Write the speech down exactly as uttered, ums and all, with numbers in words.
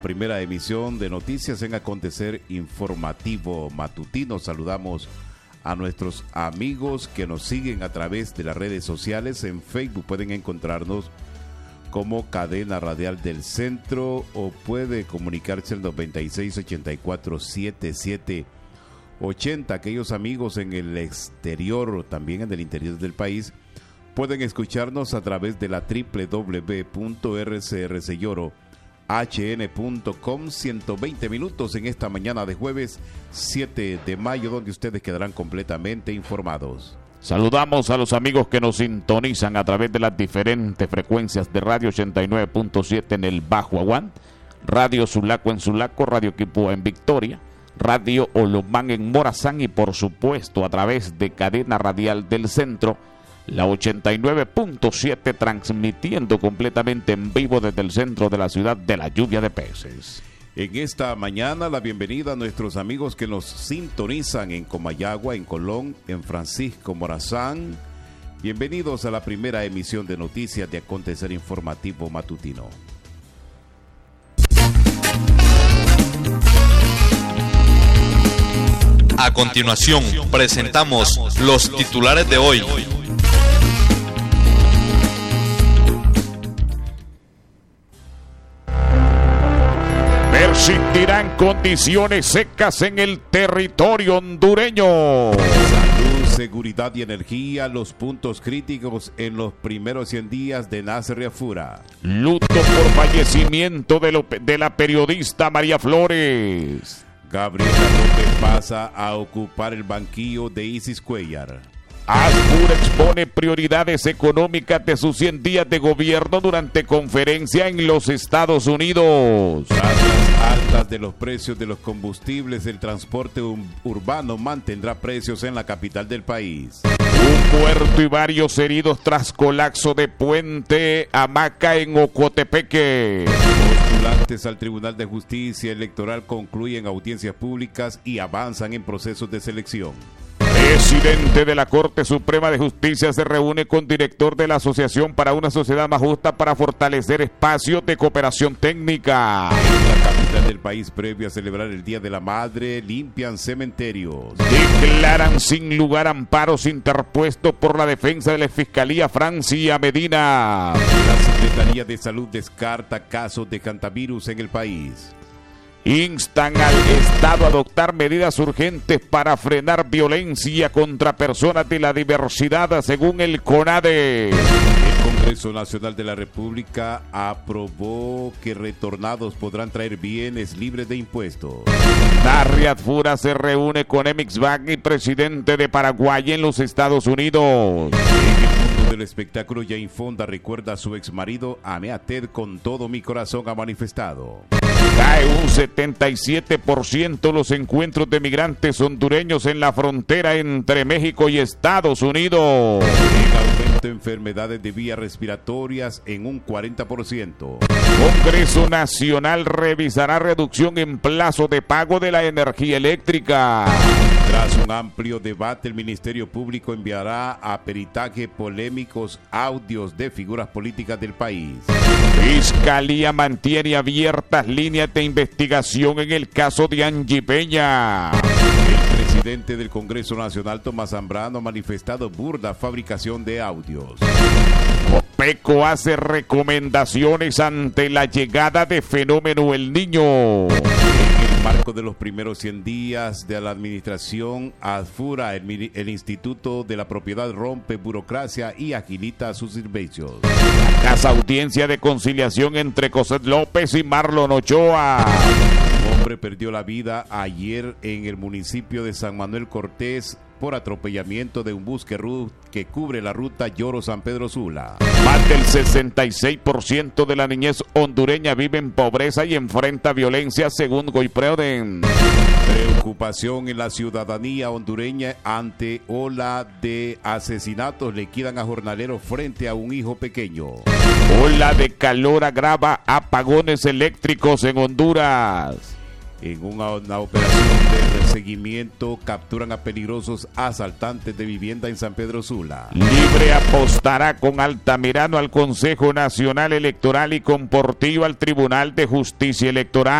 Primera emisión de noticias en Acontecer Informativo Matutino. Saludamos a nuestros amigos que nos siguen a través de las redes sociales. En Facebook pueden encontrarnos como Cadena Radial del Centro o puede comunicarse al noventa y seis, ochenta y cuatro, setenta y siete, ochenta. Aquellos amigos en el exterior o también en el interior del país pueden escucharnos a través de la doble u doble u doble u punto r c r c lloro h n punto com. ciento veinte minutos en esta mañana de jueves siete de mayo, donde ustedes quedarán completamente informados. Saludamos a los amigos que nos sintonizan a través de las diferentes frecuencias de Radio ochenta y nueve punto siete en el Bajo Aguán, Radio Sulaco en Sulaco, Radio Quipúa en Victoria, Radio Olomán en Morazán y por supuesto a través de Cadena Radial del Centro, la ochenta y nueve punto siete, transmitiendo completamente en vivo desde el centro de la ciudad de la lluvia de peces. En esta mañana la bienvenida a nuestros amigos que nos sintonizan en Comayagua, en Colón, en Francisco Morazán. Bienvenidos a la primera emisión de noticias de Acontecer Informativo Matutino. A continuación, presentamos los titulares de hoy. Persistirán condiciones secas en el territorio hondureño. Salud, seguridad y energía, los puntos críticos en los primeros cien días de Nasser Riafura. Luto por fallecimiento de, lo, de la periodista María Flores. Gabriela López pasa a ocupar el banquillo de Isis Cuellar. ASFUR expone prioridades económicas de sus cien días de gobierno durante conferencia en los Estados Unidos. Tasas altas de los precios de los combustibles, el transporte urbano mantendrá precios en la capital del país. Un muerto y varios heridos tras colapso de puente hamaca en Ocotepeque. Postulantes al Tribunal de Justicia Electoral concluyen audiencias públicas y avanzan en procesos de selección. Presidente de la Corte Suprema de Justicia se reúne con director de la Asociación para una Sociedad Más Justa para fortalecer espacios de cooperación técnica. En la capital del país, previo a celebrar el Día de la Madre, limpian cementerios. Declaran sin lugar amparos interpuestos por la defensa de la Fiscalía Francia Medina. La Secretaría de Salud descarta casos de hantavirus en el país. Instan al Estado a adoptar medidas urgentes para frenar violencia contra personas de la diversidad, según el CONADE. El Congreso Nacional de la República aprobó que retornados podrán traer bienes libres de impuestos. Nasser Riafura se reúne con Emix Bank y presidente de Paraguay en los Estados Unidos. En el mundo del espectáculo, Jane Fonda recuerda a su exmarido. Amé a Ted con todo mi corazón, ha manifestado. Cae un setenta y siete por ciento los encuentros de migrantes hondureños en la frontera entre México y Estados Unidos. En aumento enfermedades de vías respiratorias en un cuarenta por ciento. Congreso Nacional revisará reducción en plazo de pago de la energía eléctrica. Tras un amplio debate, el Ministerio Público enviará a peritaje polémicos audios de figuras políticas del país. Fiscalía mantiene abiertas líneas de investigación en el caso de Angie Peña. El presidente del Congreso Nacional, Tomás Zambrano, ha manifestado burda fabricación de audios. Copeco hace recomendaciones ante la llegada de fenómeno El Niño. En el marco de los primeros cien días de la administración ASFURA, el, el Instituto de la Propiedad rompe burocracia y agilita sus servicios. Casa audiencia de conciliación entre Cosette López y Marlon Ochoa. Un hombre perdió la vida ayer en el municipio de San Manuel Cortés por atropellamiento de un bus que, ru- que cubre la ruta Lloro-San Pedro Sula. Más del sesenta y seis por ciento de la niñez hondureña vive en pobreza y enfrenta violencia, según Goipreoden. Preocupación en la ciudadanía hondureña ante ola de asesinatos. Le quitan a jornaleros frente a un hijo pequeño. Ola de calor agrava apagones eléctricos en Honduras. En una, una operación de seguimiento capturan a peligrosos asaltantes de vivienda en San Pedro Sula. Libre apostará con Altamirano al Consejo Nacional Electoral y con Portillo al Tribunal de Justicia Electoral.